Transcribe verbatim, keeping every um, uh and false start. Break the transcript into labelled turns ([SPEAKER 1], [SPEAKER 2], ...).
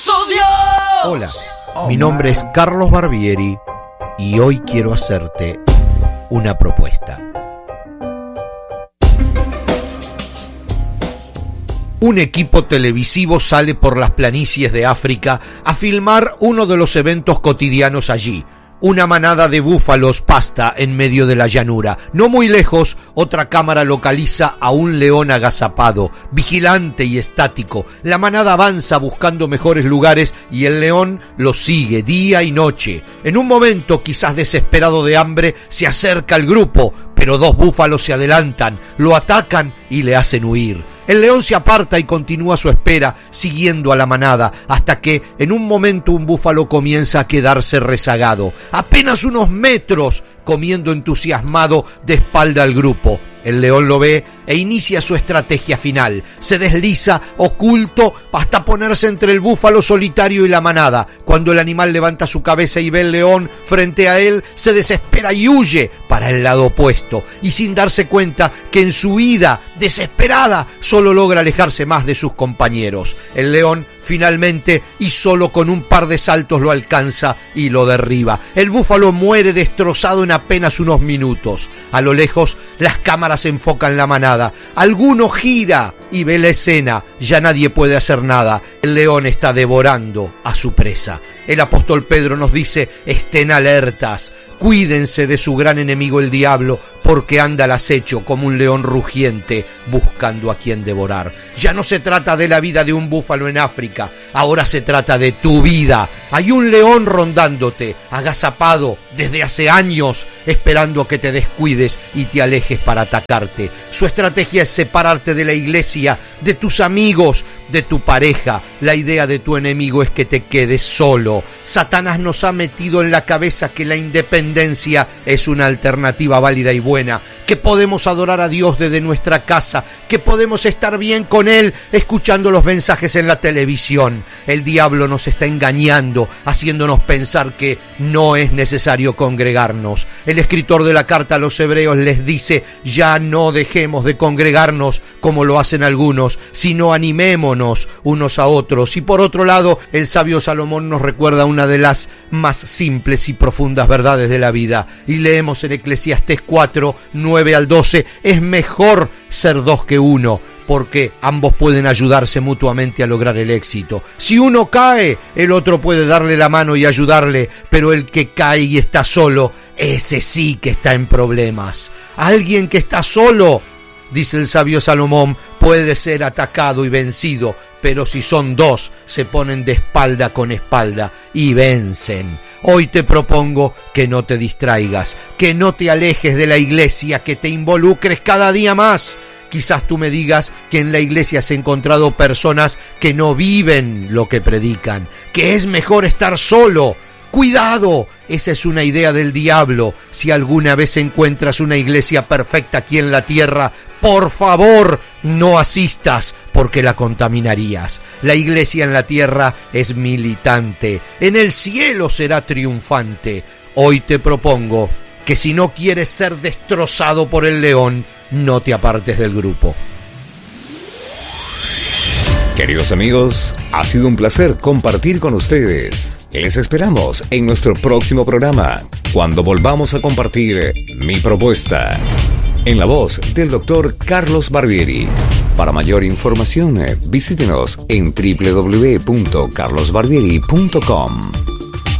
[SPEAKER 1] Hola, mi nombre es Carlos Barbieri y hoy quiero hacerte una propuesta. Un equipo televisivo sale por las planicies de África a filmar uno de los eventos cotidianos allí. Una manada de búfalos pasta en medio de la llanura. No muy lejos, otra cámara localiza a un león agazapado, vigilante y estático. La manada avanza buscando mejores lugares y el león lo sigue día y noche. En un momento, quizás desesperado de hambre, se acerca al grupo, pero dos búfalos se adelantan, lo atacan y le hacen huir. El león se aparta y continúa su espera, siguiendo a la manada, hasta que en un momento un búfalo comienza a quedarse rezagado, apenas unos metros, comiendo entusiasmado de espalda al grupo. El león lo ve e inicia su estrategia final. Se desliza, oculto, hasta ponerse entre el búfalo solitario y la manada. Cuando el animal levanta su cabeza y ve el león frente a él, se desespera y huye para el lado opuesto. Y sin darse cuenta que en su huida desesperada solo logra alejarse más de sus compañeros. El león finalmente y solo con un par de saltos lo alcanza y lo derriba. El búfalo muere destrozado en apenas unos minutos. A lo lejos, las cámaras se enfocan la manada. Alguno gira y ve la escena. Ya nadie puede hacer nada. El león está devorando a su presa. El apóstol Pedro nos dice: estén alertas, cuídense de su gran enemigo el diablo, porque anda al acecho como un león rugiente buscando a quien devorar. Ya no se trata de la vida de un búfalo en África, ahora se trata de tu vida. Hay un león rondándote, agazapado desde hace años, esperando a que te descuides y te alejes para atacarte. Su estrategia es separarte de la iglesia, de tus amigos, de tu pareja. La idea de tu enemigo es que te quedes solo. Satanás nos ha metido en la cabeza que la independencia es una alternativa válida y buena, que podemos adorar a Dios desde nuestra casa, que podemos estar bien con Él escuchando los mensajes en la televisión. El diablo nos está engañando, haciéndonos pensar que no es necesario congregarnos. El escritor de la carta a los hebreos les dice: ya no dejemos de congregarnos como lo hacen algunos, sino animémonos unos a otros. Y por otro lado, el sabio Salomón nos recuerda una de las más simples y profundas verdades de la vida, y leemos en Eclesiastés cuatro, nueve al doce: es mejor ser dos que uno, porque ambos pueden ayudarse mutuamente a lograr el éxito. Si uno cae, el otro puede darle la mano y ayudarle, pero el que cae y está solo, ese sí que está en problemas. Alguien que está solo, dice el sabio Salomón, puede ser atacado y vencido, pero si son dos, se ponen de espalda con espalda y vencen. Hoy te propongo que no te distraigas, que no te alejes de la iglesia, que te involucres cada día más. Quizás tú me digas que en la iglesia has encontrado personas que no viven lo que predican, que es mejor estar solo. ¡Cuidado! Esa es una idea del diablo. Si alguna vez encuentras una iglesia perfecta aquí en la tierra, por favor, no asistas, porque la contaminarías. La iglesia en la tierra es militante. En el cielo será triunfante. Hoy te propongo que si no quieres ser destrozado por el león, no te apartes del grupo.
[SPEAKER 2] Queridos amigos, ha sido un placer compartir con ustedes. Les esperamos en nuestro próximo programa, cuando volvamos a compartir Mi Propuesta, en la voz del doctor Carlos Barbieri. Para mayor información, visítenos en doble u doble u doble u punto carlos barbieri punto com.